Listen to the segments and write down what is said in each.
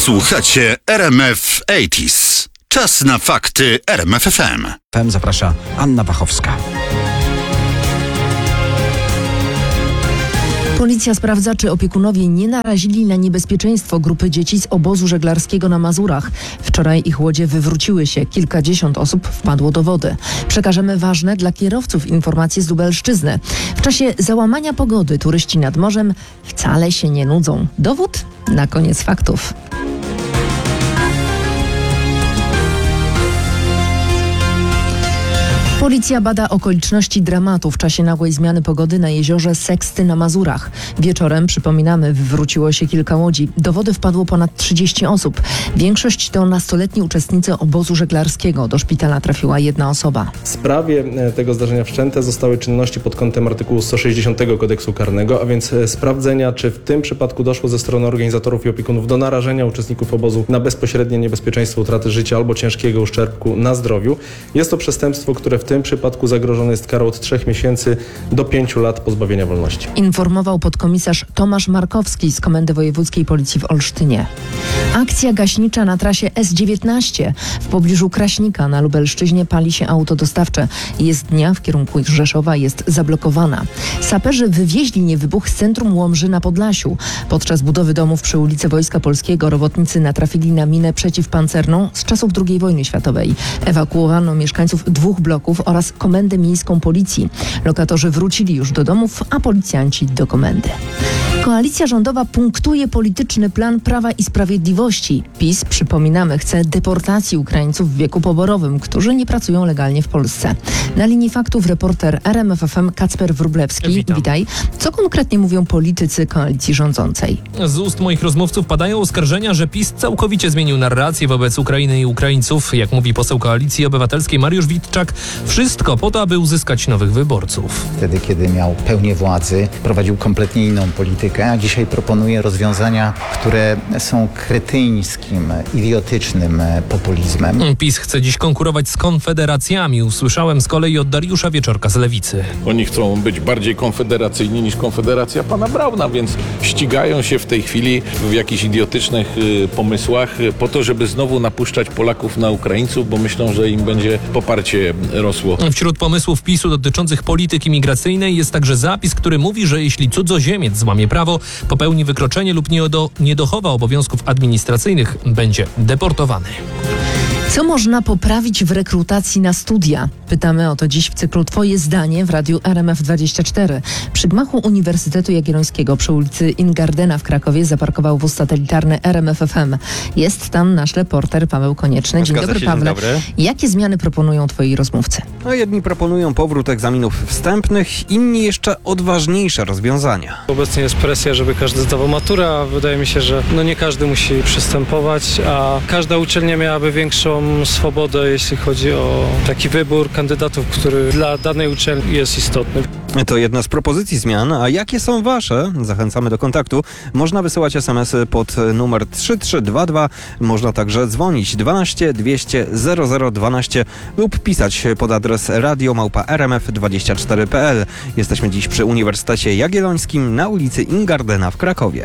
Słuchacie RMF 80s. Czas na fakty RMF FM. Zaprasza Anna Wachowska. Policja sprawdza, czy opiekunowie nie narazili na niebezpieczeństwo grupy dzieci z obozu żeglarskiego na Mazurach. Wczoraj ich łodzie wywróciły się. Kilkadziesiąt osób wpadło do wody. Przekażemy ważne dla kierowców informacje z Lubelszczyzny. W czasie załamania pogody turyści nad morzem wcale się nie nudzą. Dowód na koniec faktów. Policja bada okoliczności dramatu w czasie nagłej zmiany pogody na jeziorze Seksty na Mazurach. Wieczorem, przypominamy, wywróciło się kilka łodzi. Do wody wpadło ponad 30 osób. Większość to nastoletni uczestnicy obozu żeglarskiego. Do szpitala trafiła jedna osoba. W sprawie tego zdarzenia wszczęte zostały czynności pod kątem artykułu 160 Kodeksu Karnego, a więc sprawdzenia, czy w tym przypadku doszło ze strony organizatorów i opiekunów do narażenia uczestników obozu na bezpośrednie niebezpieczeństwo utraty życia albo ciężkiego uszczerbku na zdrowiu. Jest to przestępstwo, które w tym przypadku zagrożone jest karą od 3 miesięcy do 5 lat pozbawienia wolności. Informował podkomisarz Tomasz Markowski z Komendy Wojewódzkiej Policji w Olsztynie. Akcja gaśnicza na trasie S19. W pobliżu Kraśnika na Lubelszczyźnie pali się auto dostawcze. Jezdnia w kierunku Rzeszowa jest zablokowana. Saperzy wywieźli niewybuch z centrum Łomży na Podlasiu. Podczas budowy domów przy ulicy Wojska Polskiego robotnicy natrafili na minę przeciwpancerną z czasów II wojny światowej. Ewakuowano mieszkańców 2 bloków oraz komendę miejską policji. Lokatorzy wrócili już do domów, a policjanci do komendy. Koalicja rządowa punktuje polityczny plan Prawa i Sprawiedliwości. PiS, przypominamy, chce deportacji Ukraińców w wieku poborowym, którzy nie pracują legalnie w Polsce. Na linii faktów reporter RMF FM Kacper Wróblewski. Witaj. Co konkretnie mówią politycy koalicji rządzącej? Z ust moich rozmówców padają oskarżenia, że PiS całkowicie zmienił narrację wobec Ukrainy i Ukraińców. Jak mówi poseł Koalicji Obywatelskiej Mariusz Witczak, wszystko po to, aby uzyskać nowych wyborców. Wtedy, kiedy miał pełnię władzy, prowadził kompletnie inną politykę, a dzisiaj proponuje rozwiązania, które są kretyńskim, idiotycznym populizmem. PiS chce dziś konkurować z konfederacjami. Usłyszałem z kolei od Dariusza Wieczorka z Lewicy. Oni chcą być bardziej konfederacyjni niż konfederacja pana Brauna, więc ścigają się w tej chwili w jakichś idiotycznych pomysłach po to, żeby znowu napuszczać Polaków na Ukraińców, bo myślą, że im będzie poparcie rosło. Wśród pomysłów PiS-u dotyczących polityki migracyjnej jest także zapis, który mówi, że jeśli cudzoziemiec złamie prawo, popełni wykroczenie lub nie dochowa obowiązków administracyjnych, będzie deportowany. Co można poprawić w rekrutacji na studia? Pytamy o to dziś w cyklu Twoje zdanie w radiu RMF24. Przy gmachu Uniwersytetu Jagiellońskiego przy ulicy Ingardena w Krakowie zaparkował wóz satelitarny RMF FM. Jest tam nasz reporter Paweł Konieczny. Dzień dobry, Pawle. Dzień dobry. Jakie zmiany proponują Twoi rozmówcy? Jedni proponują powrót egzaminów wstępnych, inni jeszcze odważniejsze rozwiązania. Obecnie jest presja, żeby każdy zdawał maturę, a wydaje mi się, że nie każdy musi przystępować, a każda uczelnia miałaby większą swobodę, jeśli chodzi o taki wybór kandydatów, który dla danej uczelni jest istotny. To jedna z propozycji zmian, a jakie są Wasze? Zachęcamy do kontaktu. Można wysyłać SMS-y pod numer 3322, można także dzwonić 12 200 0012 lub pisać pod adres radio@rmf24.pl. Jesteśmy dziś przy Uniwersytecie Jagiellońskim na ulicy Ingardena w Krakowie.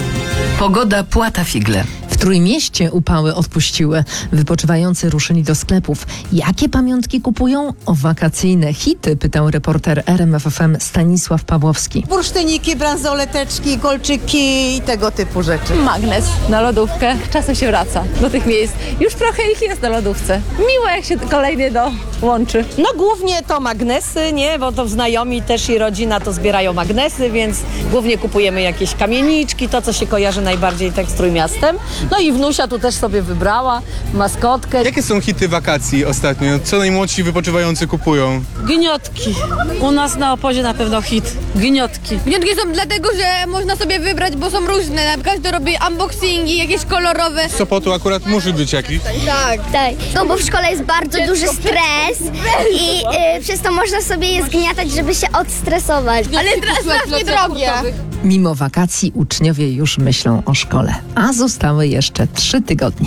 Pogoda płata figle. W Trójmieście upały odpuściły. Wypoczywający ruszyli do sklepów. Jakie pamiątki kupują? O wakacyjne hity pytał reporter RMF FM Stanisław Pawłowski. Bursztyniki, bransoleteczki, kolczyki i tego typu rzeczy. Magnes na lodówkę. Czasem się wraca do tych miejsc. Już trochę ich jest na lodówce. Miło, jak się kolejnie łączy. No głównie to magnesy, nie? Bo to znajomi też i rodzina to zbierają magnesy, więc głównie kupujemy jakieś kamieniczki, to co się kojarzy najbardziej tak z Trójmiastem. No i wnusia tu też sobie wybrała maskotkę. Jakie są hity wakacji ostatnio? Co najmłodsi wypoczywający kupują? Gniotki. U nas na Opozie na pewno hit. Gniotki. Gniotki są dlatego, że można sobie wybrać, bo są różne. Na przykład to robi unboxingi, jakieś kolorowe. Z Sopotu akurat musi być jakiś. Tak. No bo w szkole jest bardzo duży stres i przez to można sobie je zgniatać, żeby się odstresować. Ale strasznie drogie. Mimo wakacji uczniowie już myślą o szkole, a zostały jeszcze 3 tygodnie.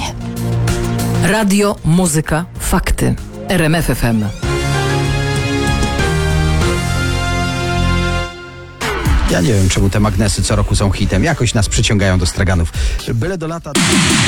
Radio, muzyka, fakty. RMF FM. Ja nie wiem, czemu te magnesy co roku są hitem. Jakoś nas przyciągają do straganów. Byle do lata...